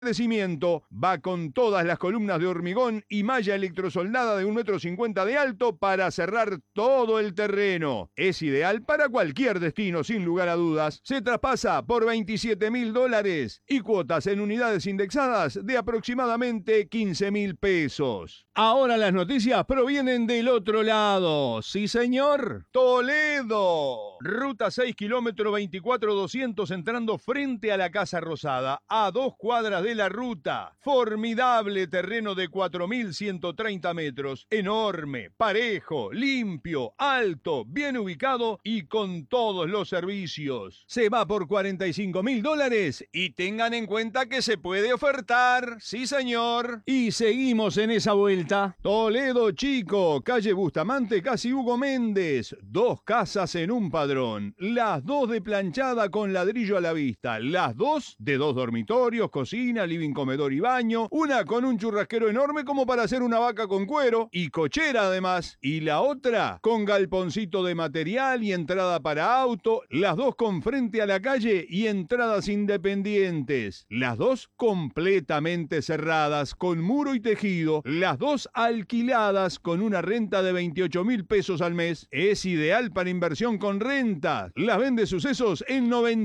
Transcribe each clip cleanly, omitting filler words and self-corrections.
de cimiento, va con todas las columnas de hormigón y malla electrosoldada de 1,50 m de alto para cerrar todo el terreno. Es ideal para cualquier destino, sin lugar a dudas. Se traspasa por $27.000 y cuotas en unidades indexadas de aproximadamente 15.000 pesos. Ahora las noticias provienen del otro lado. Sí, señor. Toledo. Ruta 6, kilómetro 24,200, entrando frente a la Casa Rosada, a 2 cuadras de la ruta. Formidable terreno de 4.130 metros. Enorme, parejo, limpio, alto, bien ubicado y con todos los servicios. Se va por $45.000 y tengan en cuenta que se puede ofertar. Sí, señor. Y seguimos en esa vuelta. Toledo Chico, calle Bustamante, casi Hugo Méndez. 2 casas en un padrón. Las 2 de planchada con ladrillo a la vista. Las 2 de 2 dormitorios, cocina, living, comedor y baño. Una con un churrasquero enorme como para hacer una vaca con cuero y cochera además. Y la otra con galponcito de material y entrada para auto. Las 2 con frente a la calle y entradas independientes. Las 2 completamente cerradas con muro y tejido. Las 2 alquiladas con una renta de 28.000 pesos al mes. Es ideal para inversión con renta. Las vende Sucesos en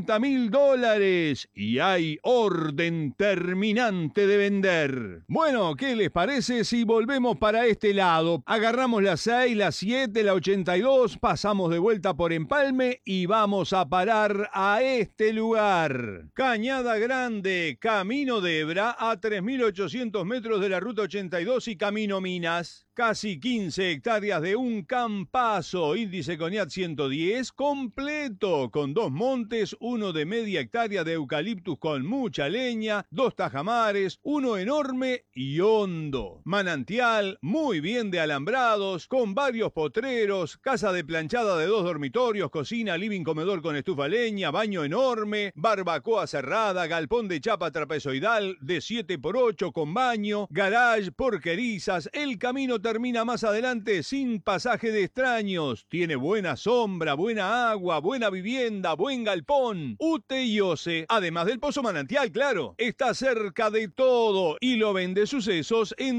$90.000 y hay orden terminante de vender. Bueno, ¿qué les parece si volvemos para este lado? Agarramos la 6, la 7, la 82, pasamos de vuelta por Empalme y vamos a parar a este lugar. Cañada Grande, Camino de Hebra, a 3.800 metros de la ruta 82 y Camino Minas. Casi 15 hectáreas de un campazo, índice CONIAT 110, completo, con 2 montes, 1 de media hectárea de eucaliptus con mucha leña, 2 tajamares, 1 enorme y hondo. Manantial, muy bien de alambrados, con varios potreros, casa de planchada de 2 dormitorios, cocina, living, comedor con estufa leña, baño enorme, barbacoa cerrada, galpón de chapa trapezoidal de 7x8 con baño, garage, porquerizas. El camino termina más adelante sin pasaje de extraños. Tiene buena sombra, buena agua, buena vivienda, buen galpón. UTE y OCE, además del pozo manantial, claro. Está cerca de todo y lo vende Sucesos en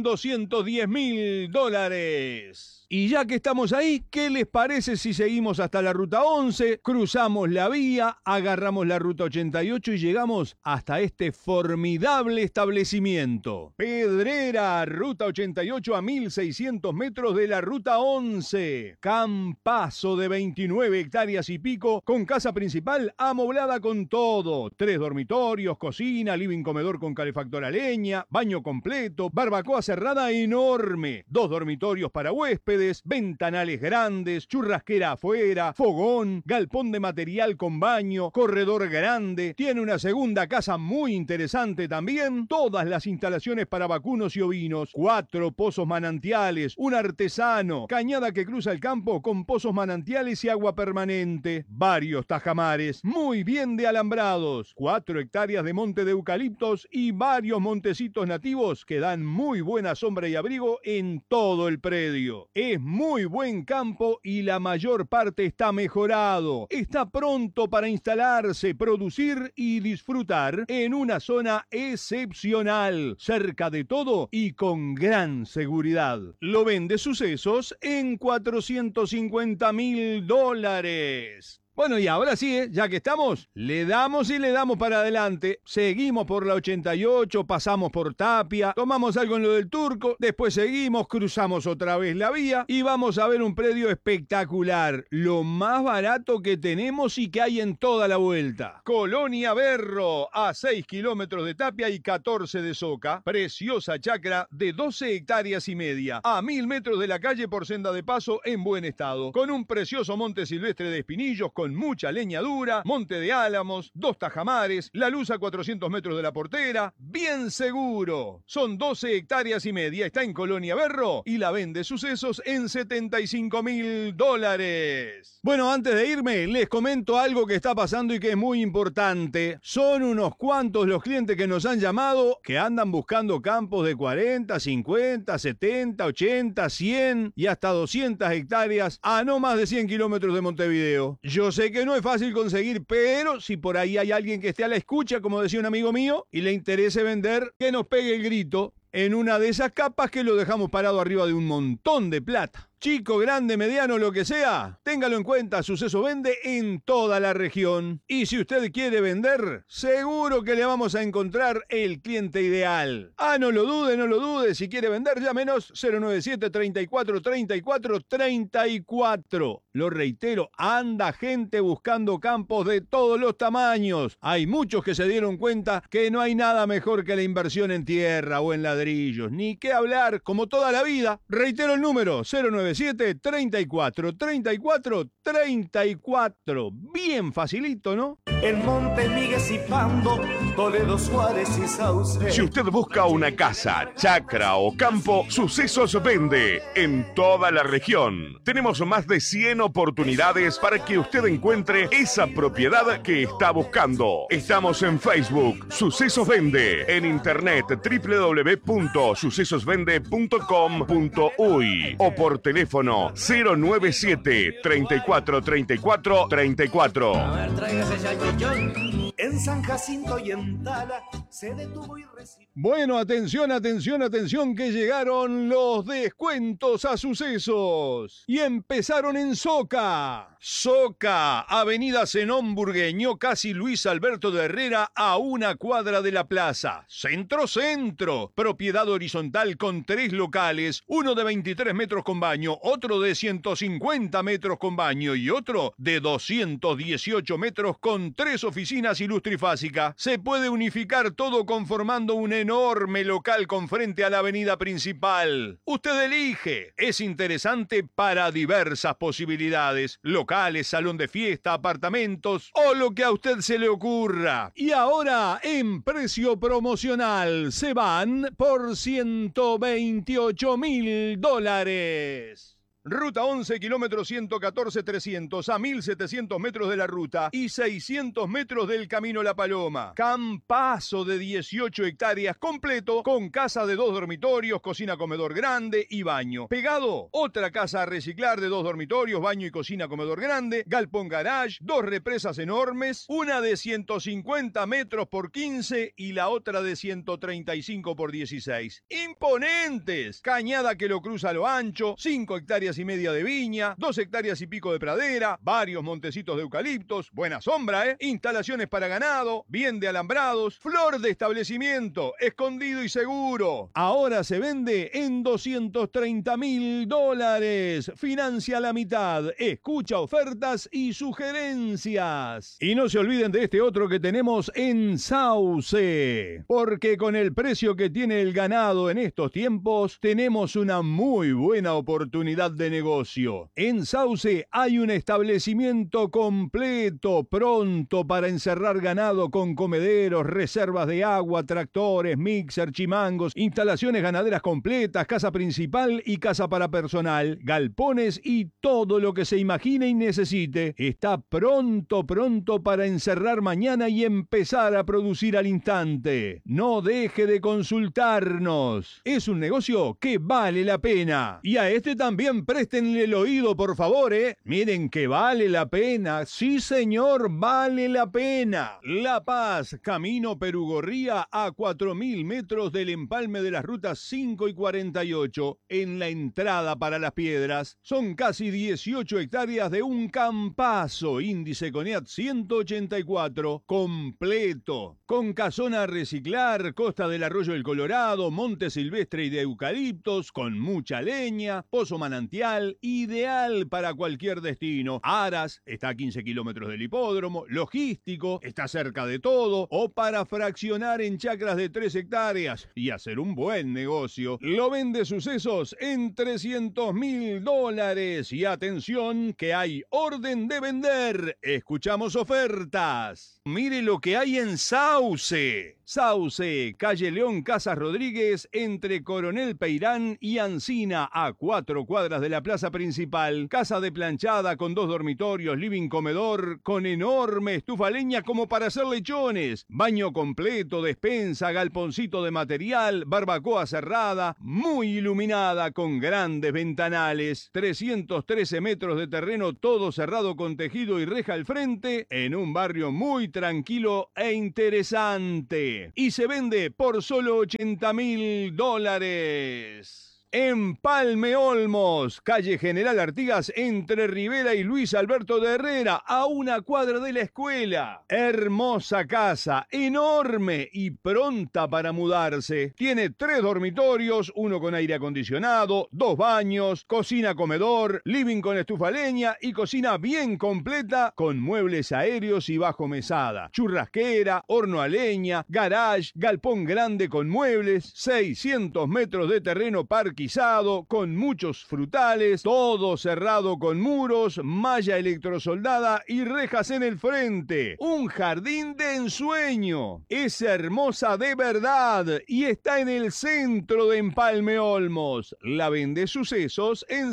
$210.000. Y ya que estamos ahí, ¿qué les parece si seguimos hasta la ruta 11, cruzamos la vía, agarramos la ruta 88 y llegamos hasta este formidable establecimiento? Pedrera, ruta 88 a 1.600 metros de la ruta 11. Campazo de 29 hectáreas y pico, con casa principal amoblada con todo. 3 dormitorios, cocina, living, comedor con calefactor a leña, baño completo, barbacoa cerrada enorme, 2 dormitorios para huéspedes, ventanales grandes, churrasquera afuera, fogón, galpón de material con baño, corredor grande. Tiene una segunda casa muy interesante también. Todas las instalaciones para vacunos y ovinos. 4 pozos manantiales, un artesano, cañada que cruza el campo con pozos manantiales y agua permanente. Varios tajamares, muy bien de alambrados. 4 hectáreas de monte de eucaliptos y varios montecitos nativos que dan muy buena sombra y abrigo en todo el predio. Es muy buen campo y la mayor parte está mejorado. Está pronto para instalarse, producir y disfrutar en una zona excepcional, cerca de todo y con gran seguridad. Lo vende Sucesos en $450.000. Bueno, y ahora sí, ya que estamos, le damos y le damos para adelante. Seguimos por la 88, pasamos por Tapia, tomamos algo en lo del Turco, después seguimos, cruzamos otra vez la vía y vamos a ver un predio espectacular, lo más barato que tenemos y que hay en toda la vuelta. Colonia Berro, a 6 kilómetros de Tapia y 14 de Soca. Preciosa chacra de 12 hectáreas y media, a 1.000 metros de la calle por senda de paso en buen estado, con un precioso monte silvestre de espinillos, con mucha leña dura, monte de álamos, 2 tajamares, la luz a 400 metros de la portera, bien seguro. Son 12 hectáreas y media, está en Colonia Berro y la vende Sucesos en $75.000. Bueno, antes de irme, les comento algo que está pasando y que es muy importante. Son unos cuantos los clientes que nos han llamado que andan buscando campos de 40, 50, 70, 80, 100 y hasta 200 hectáreas a no más de 100 kilómetros de Montevideo. Yo sé que no es fácil conseguir, pero si por ahí hay alguien que esté a la escucha, como decía un amigo mío, y le interese vender, que nos pegue el grito en una de esas capas que lo dejamos parado arriba de un montón de plata. Chico, grande, mediano, lo que sea, téngalo en cuenta, Suceso vende en toda la región. Y si usted quiere vender, seguro que le vamos a encontrar el cliente ideal. No lo dude, si quiere vender, llámenos 097 34 34 34. Lo reitero, anda gente buscando campos de todos los tamaños. Hay muchos que se dieron cuenta que no hay nada mejor que la inversión en tierra o en ladrillos, ni qué hablar, como toda la vida. Reitero el número, 097 34 34 34. Bien facilito, ¿no? En Monte Miguel y Pando, Toledo, Suárez y Sauce. Si usted busca una casa, chacra o campo, Sucesos vende en toda la región. Tenemos más de 100 oportunidades para que usted encuentre esa propiedad que está buscando. Estamos en Facebook, Sucesos vende, en internet www.sucesosvende.com.uy o por teléfono 097 34 34 34. A ver, tráigase salchichón. En San Jacinto y en Tala se detuvo y recibió. Bueno, atención, que llegaron los descuentos a Sucesos. Y empezaron en Soca. Soca, Avenida Zenón Burgueño, casi Luis Alberto de Herrera, a una cuadra de la plaza. Centro. Propiedad horizontal con 3 locales, uno de 23 metros con baño, otro de 150 metros con baño y otro de 218 metros con 3 oficinas y luz trifásica. Se puede unificar todo conformando un enorme local con frente a la avenida principal. Usted elige. Es interesante para diversas posibilidades. Locales, salón de fiesta, apartamentos o lo que a usted se le ocurra. Y ahora, en precio promocional, se van por $128.000. Ruta 11, kilómetros 114,300 a 1.700 metros de la ruta y 600 metros del Camino La Paloma. Campazo de 18 hectáreas completo con casa de 2 dormitorios, cocina, comedor grande y baño. Pegado, otra casa a reciclar de 2 dormitorios, baño y cocina, comedor grande, galpón garage, 2 represas enormes, una de 150 metros por 15 y la otra de 135 por 16. ¡Imponentes! Cañada que lo cruza a lo ancho, 5 hectáreas y media de viña, 2 hectáreas y pico de pradera, varios montecitos de eucaliptos, buena sombra, instalaciones para ganado, bien de alambrados, flor de establecimiento, escondido y seguro. Ahora se vende en $230.000. Financia la mitad, escucha ofertas y sugerencias. Y no se olviden de este otro que tenemos en Sauce, porque con el precio que tiene el ganado en estos tiempos, tenemos una muy buena oportunidad de negocio. En Sauce hay un establecimiento completo, pronto para encerrar ganado con comederos, reservas de agua, tractores, mixer, chimangos, instalaciones ganaderas completas, casa principal y casa para personal, galpones y todo lo que se imagine y necesite. Está pronto para encerrar mañana y empezar a producir al instante. No deje de consultarnos. Es un negocio que vale la pena. Y a este también préstenle el oído, por favor, Miren que vale la pena. Sí, señor, vale la pena. La Paz, camino Perugorría a 4.000 metros del empalme de las rutas 5 y 48, en la entrada para Las Piedras. Son casi 18 hectáreas de un campazo, índice CONEAT 184, completo, con casona a reciclar, costa del Arroyo del Colorado, monte silvestre y de eucaliptos, con mucha leña, pozo manantial, ideal para cualquier destino. Aras está a 15 kilómetros del hipódromo, logístico, está cerca de todo, o para fraccionar en chacras de 3 hectáreas y hacer un buen negocio. Lo vende Sucesos en $300.000. Y atención que hay orden de vender. Escuchamos ofertas. Mire lo que hay en Sauce. Sauce, calle León Casas Rodríguez, entre Coronel Peirán y Ancina, a 4 cuadras de de la plaza principal. Casa de planchada con 2 dormitorios, living comedor, con enorme estufa a leña como para hacer lechones. Baño completo, despensa, galponcito de material, barbacoa cerrada, muy iluminada con grandes ventanales. 313 metros de terreno, todo cerrado con tejido y reja al frente, en un barrio muy tranquilo e interesante. Y se vende por solo $80.000. Empalme Olmos, calle General Artigas, entre Rivera y Luis Alberto de Herrera, a una cuadra de la escuela. Hermosa casa, enorme y pronta para mudarse. Tiene 3 dormitorios, 1 con aire acondicionado, 2 baños, cocina comedor, living con estufa a leña y cocina bien completa con muebles aéreos y bajo mesada. Churrasquera, horno a leña, garage, galpón grande con muebles, 600 metros de terreno parquizado con muchos frutales, todo cerrado con muros, malla electrosoldada y rejas en el frente. Un jardín de ensueño. Es hermosa de verdad y está en el centro de Empalme Olmos. La vende Sucesos en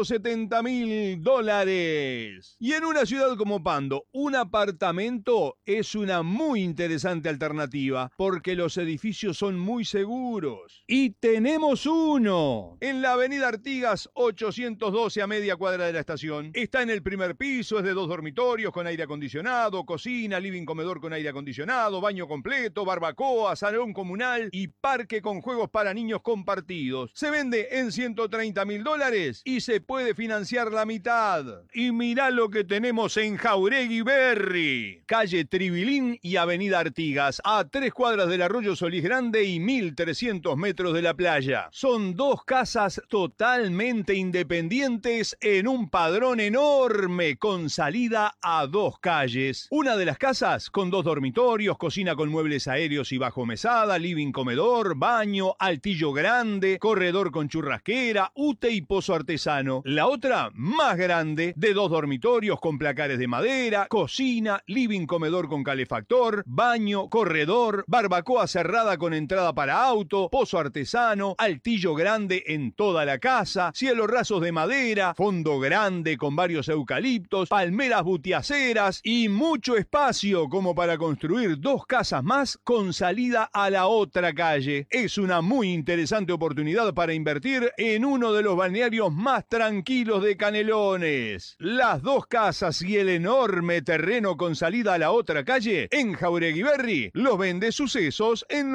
$170.000. Y en una ciudad como Pando, un apartamento es una muy interesante alternativa porque los edificios son muy seguros. Y tenemos uno. En la avenida Artigas 812 a media cuadra de la estación. Está en el primer piso, es de 2 dormitorios con aire acondicionado, cocina, living comedor con aire acondicionado, baño completo, barbacoa, salón comunal y parque con juegos para niños compartidos. Se vende en $130.000 y se puede financiar la mitad. Y mirá lo que tenemos en Jáuregui Berry, calle Tribilín y avenida Artigas, a 3 cuadras del Arroyo Solís Grande y 1.300 metros de la playa. Son 2 casas totalmente independientes en un padrón enorme con salida a 2 calles. Una de las casas con 2 dormitorios, cocina con muebles aéreos y bajo mesada, living comedor, baño, altillo grande, corredor con churrasquera, ute y pozo artesano. La otra, más grande, de 2 dormitorios con placares de madera, cocina, living comedor con calefactor, baño, corredor, barbacoa cerrada con entrada para auto, pozo artesano, altillo grande en toda la casa, cielos rasos de madera, fondo grande con varios eucaliptos, palmeras butiaceras y mucho espacio como para construir 2 casas más con salida a la otra calle. Es una muy interesante oportunidad para invertir en uno de los balnearios más tranquilos de Canelones. Las 2 casas y el enorme terreno con salida a la otra calle en Jáuregui Berry los vende Sucesos en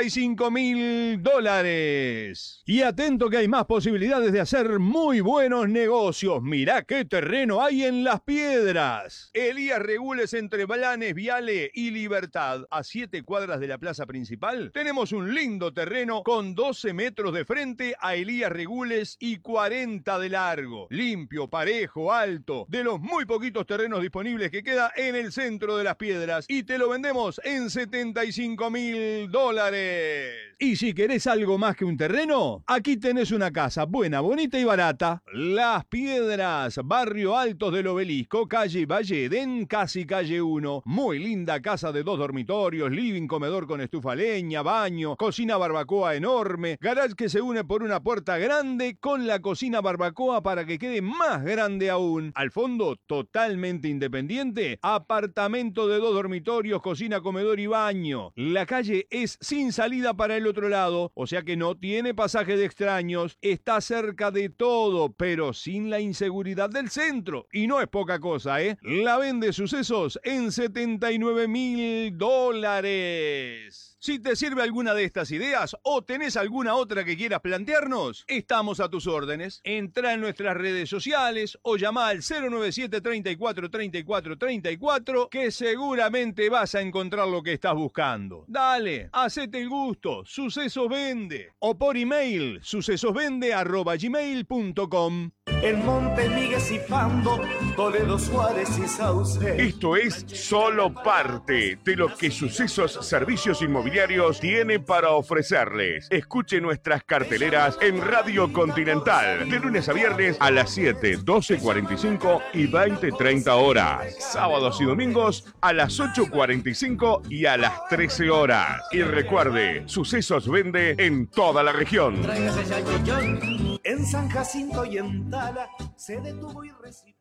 $90.000. Y atento que hay más posibilidades de hacer muy buenos negocios. Mirá qué terreno hay en Las Piedras. Elías Regules entre Blanes, Viale y Libertad, a 7 cuadras de la plaza principal. Tenemos un lindo terreno con 12 metros de frente a Elías Regules y 40 de largo. Limpio, parejo, alto, de los muy poquitos terrenos disponibles que queda en el centro de Las Piedras. Y te lo vendemos en $75.000. Y si querés algo más que un terreno, aquí tenés una casa buena, bonita y barata. Las Piedras, barrio Altos del Obelisco, calle Valleden, casi calle 1. Muy linda casa de 2 dormitorios, living, comedor con estufa a leña, baño, cocina barbacoa enorme, garage que se une por una puerta grande con la cocina barbacoa para que quede más grande aún. Al fondo, totalmente independiente, apartamento de 2 dormitorios, cocina, comedor y baño. La calle es sin salida para el otro lado, o sea que no tiene pasaje de extraños. Está cerca de todo, pero sin la inseguridad del centro. Y no es poca cosa, ¿eh? La vende Sucesos en $79.000. Si te sirve alguna de estas ideas o tenés alguna otra que quieras plantearnos, estamos a tus órdenes. Entrá en nuestras redes sociales o llama al 097 34 34 34 que seguramente vas a encontrar lo que estás buscando. Dale, hacete el gusto, Sucesos Vende. O por email, sucesosvende@gmail.com. En Montemigues y Pando, Toledo, Suárez y Sauce. Esto es solo parte de lo que Sucesos Servicios Inmobiliarios tiene para ofrecerles. Escuche nuestras carteleras en Radio Continental, de lunes a viernes a las 7, 12:45 y 20:30 horas. Sábados y domingos a las 8:45 y a las 13 horas. Y recuerde, Sucesos Vende en toda la región. En En San Jacinto y en Tala se detuvo y recibió.